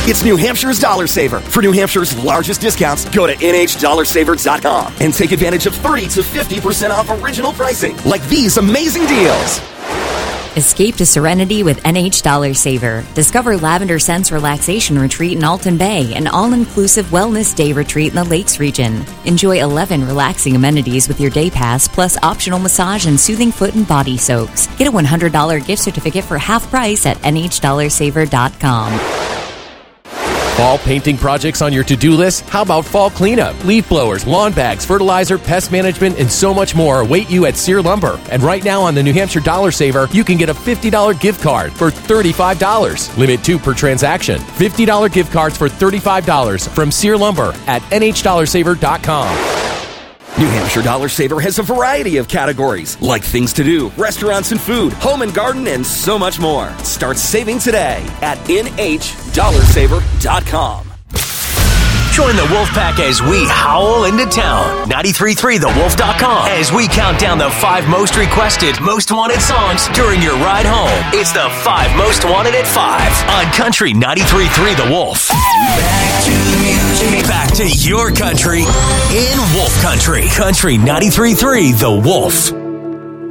It's New Hampshire's Dollar Saver. For New Hampshire's largest discounts, go to NHDollarSaver.com and take advantage of 30 to 50% off original pricing, like these amazing deals. Escape to serenity with NH Dollar Saver. Discover Lavender Sense Relaxation Retreat in Alton Bay, an all-inclusive wellness day retreat in the Lakes region. Enjoy 11 relaxing amenities with your day pass, plus optional massage and soothing foot and body soaks. Get a $100 gift certificate for half price at NHDollarSaver.com. Fall painting projects on your to-do list? How about fall cleanup? Leaf blowers, lawn bags, fertilizer, pest management, and so much more await you at Sear Lumber. And right now on the New Hampshire Dollar Saver, you can get a $50 gift card for $35. Limit 2 per transaction. $50 gift cards for $35 from Sear Lumber at NHDollarSaver.com. New Hampshire Dollar Saver has a variety of categories, like things to do, restaurants and food, home and garden, and so much more. Start saving today at NHDollarSaver.com. Join the Wolfpack as we howl into town. 93.3thewolf.com as we count down the 5 most requested, most wanted songs during your ride home. It's the 5 most wanted at 5 on Country 93.3 The Wolf. Back to music. Back to your country in Wolf Country. Country 93.3 The Wolf.